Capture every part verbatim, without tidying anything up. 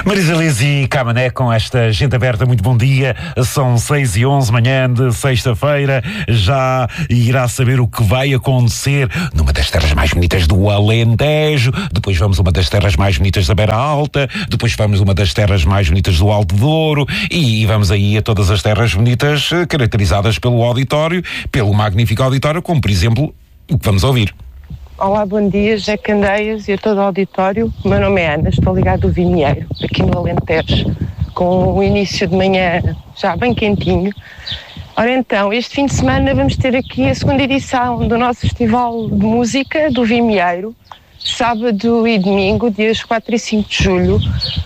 Marisa Liz e Camané com esta gente aberta, muito bom dia. São seis e onze, manhã de sexta-feira. Já irá saber o que vai acontecer numa das terras mais bonitas do Alentejo. Depois vamos a uma das terras mais bonitas da Beira Alta. Depois vamos a uma das terras mais bonitas do Alto Douro. E vamos aí a todas as terras bonitas caracterizadas pelo auditório, pelo magnífico auditório, como por exemplo o que vamos ouvir. Olá, bom dia, José Candeias e a todo o auditório. O meu nome é Ana, estou ligado do Vinheiro, aqui no Alentejo, com o início de manhã já bem quentinho. Ora então, este fim de semana vamos ter aqui a segunda edição do nosso Festival de Música do Vinheiro, sábado e domingo, dias quatro e cinco de julho,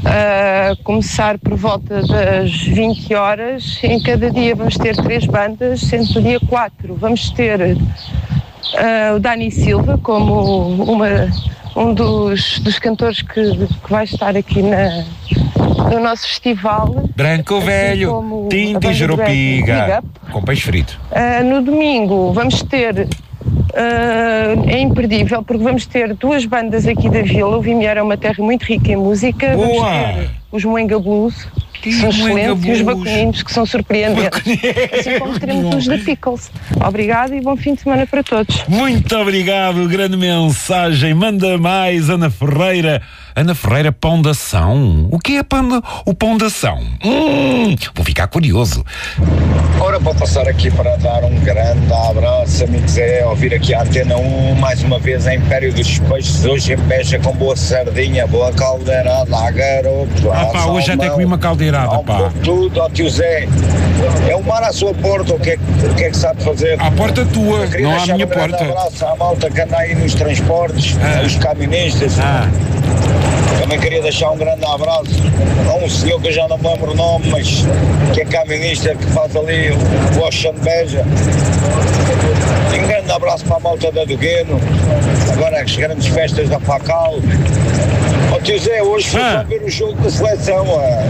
a começar por volta das vinte horas. Em cada dia vamos ter três bandas, sendo no dia quatro vamos ter Uh, o Dani Silva como uma, um dos, dos cantores que, que vai estar aqui na, no nosso festival. Branco assim Velho, Tinta e Jerupiga, com peixe frito. Uh, no domingo vamos ter, uh, é imperdível, porque vamos ter duas bandas aqui da Vila. O Vinheiro é uma terra muito rica em música. Vamos Boa. ter os Moenga Blues, que são excelentes, e os Baconinos, que são surpreendentes. Assim como teremos os da Pickles. Obrigado e bom fim de semana para todos. Muito obrigado, grande mensagem. Manda mais, Ana Ferreira. Ana Ferreira, pão da ação. O que é pão, o pão da ação? Hum, vou ficar curioso. Ora, vou passar aqui para dar um grande abraço, amigos, é ouvir aqui a Antena um, mais uma vez a Império dos Peixes, hoje em Beja com boa sardinha, boa caldeirada, a garoto. Ah pá, hoje até comi uma caldeirada, um pá. Tudo, ó tio Zé, é o mar à sua porta, o que é, o que, é que sabe fazer? À porta tua, não à minha um porta. Um abraço à malta que anda aí nos transportes, ah. os caministas. Ah. Também queria deixar um grande abraço a um senhor que eu já não me lembro o nome, mas que é caminista, que faz ali o Ocean Beja. Um grande abraço para a malta da Dugueno, agora as grandes festas da Facal. Ó oh, tio Zé, hoje foi ah. só ver o jogo da seleção.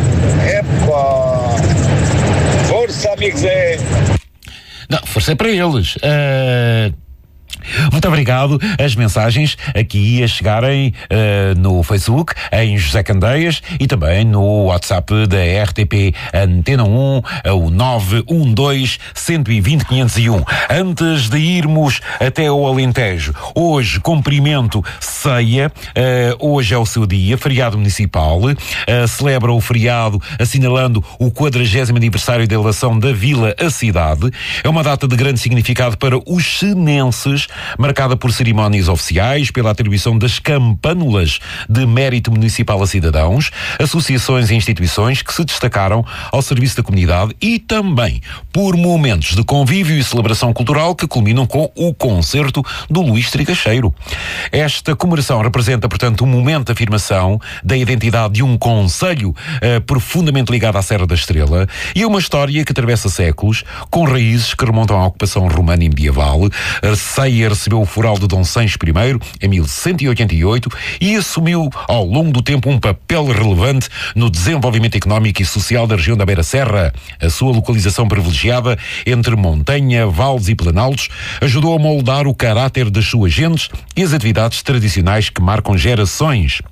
Epá! Força, amigos, é! Não, força é para eles. Uh... Muito obrigado. As mensagens aqui a chegarem uh, no Facebook, em José Candeias, e também no WhatsApp da R T P Antena um, o nove um dois, um dois zero, cinco zero um. Antes de irmos até ao Alentejo, hoje cumprimento ceia, uh, hoje é o seu dia, feriado municipal, uh, celebra o feriado assinalando o quadragésimo aniversário da eleição da Vila à cidade. É uma data de grande significado para os senenses, marcada por cerimónias oficiais, pela atribuição das campânulas de mérito municipal a cidadãos, associações e instituições que se destacaram ao serviço da comunidade e também por momentos de convívio e celebração cultural que culminam com o concerto do Luís Trigacheiro. Esta comemoração representa, portanto, um momento de afirmação da identidade de um concelho uh, profundamente ligado à Serra da Estrela, e é uma história que atravessa séculos, com raízes que remontam à ocupação romana e medieval. A Ceia recebeu o foral de Dom Sancho I em mil cento e oitenta e oito e assumiu ao longo do tempo um papel relevante no desenvolvimento económico e social da região da Beira Serra. A sua localização privilegiada entre montanha, vales e planaltos ajudou a moldar o caráter das suas gentes e as atividades tradicionais que marcam gerações.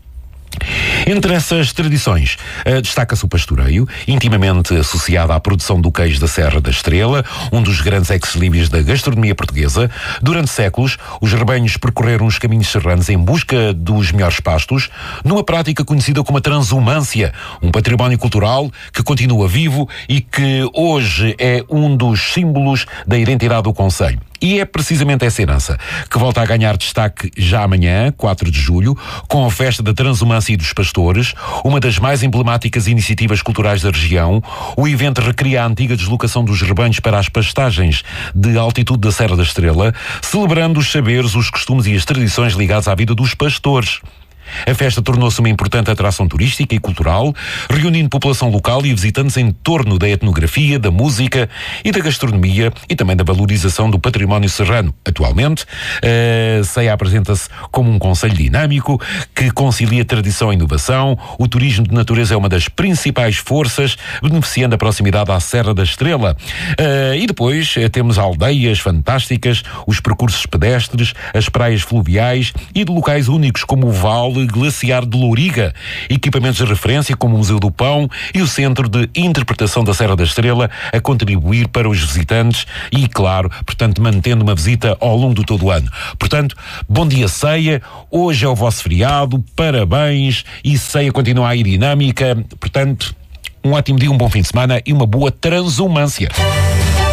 Entre essas tradições, uh, destaca-se o pastoreio, intimamente associado à produção do queijo da Serra da Estrela, um dos grandes ex-libris da gastronomia portuguesa. Durante séculos, os rebanhos percorreram os caminhos serranos em busca dos melhores pastos, numa prática conhecida como a transumância, um património cultural que continua vivo e que hoje é um dos símbolos da identidade do concelho. E é precisamente essa herança que volta a ganhar destaque já amanhã, quatro de julho, com a Festa da Transumância e dos Pastores, uma das mais emblemáticas iniciativas culturais da região. O evento recria a antiga deslocação dos rebanhos para as pastagens de altitude da Serra da Estrela, celebrando os saberes, os costumes e as tradições ligados à vida dos pastores. A festa tornou-se uma importante atração turística e cultural, reunindo população local e visitantes em torno da etnografia, da música e da gastronomia e também da valorização do património serrano. Atualmente, a Ceia apresenta-se como um concelho dinâmico que concilia tradição e inovação. O turismo de natureza é uma das principais forças, beneficiando a proximidade à Serra da Estrela. E depois temos aldeias fantásticas, os percursos pedestres, as praias fluviais e de locais únicos como o Vale, Glaciar de Louriga, equipamentos de referência como o Museu do Pão e o Centro de Interpretação da Serra da Estrela a contribuir para os visitantes e, claro, portanto, mantendo uma visita ao longo do todo o ano. Portanto, bom dia Ceia, hoje é o vosso feriado, parabéns, e Ceia continua aí dinâmica, portanto, um ótimo dia, um bom fim de semana e uma boa transumância.